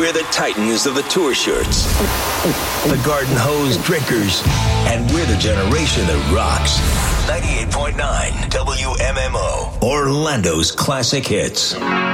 We're the titans of the tour shirts, the garden hose drinkers, and we're the generation that rocks. 98.9 WMMO, Orlando's classic hits.